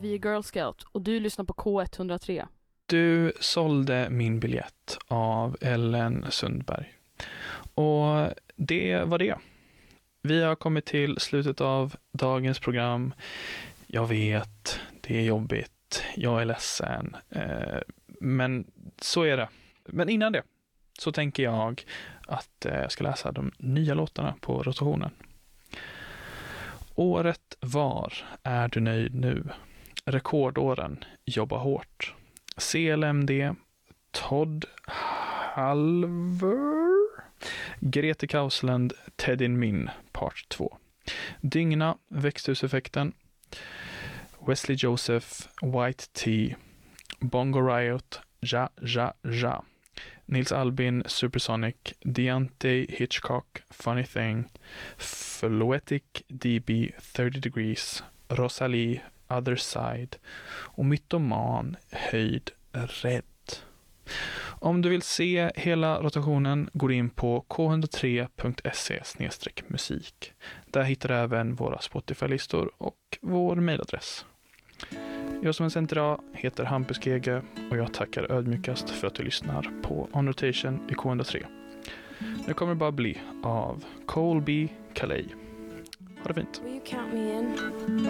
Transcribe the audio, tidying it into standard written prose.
Vi är Girl Scout och du lyssnar på K103. Du sålde min biljett av Ellen Sundberg. Och det var det. Vi har kommit till slutet av dagens program. Jag vet, det är jobbigt. Jag är ledsen. Men så är det. Men innan det så tänker jag att jag ska läsa de nya låtarna på rotationen. Året var, är du nöjd nu? Rekordåren, jobba hårt. CLMD, Todd Halver, Grete Kausland, Ted In Min, part 2. Dygna, växthuseffekten, Wesley Joseph, White Tea, Bongo Riot, Ja Ja Ja, Nils Albin, Supersonic, Deante Hitchcock, Funny Thing, Fluetic DB, 30 Degrees, Rosalie, Other Side och Mytoman, Höjd, Rädd. Om du vill se hela rotationen går in på k103.se/musik. Där hittar du även våra Spotify-listor och vår mejladress. Jag som är sänd idag heter Hampus Gege och jag tackar ödmjukast för att du lyssnar på On Rotation i K103. Nu kommer Bubbly av Colby Calais. Ha det fint.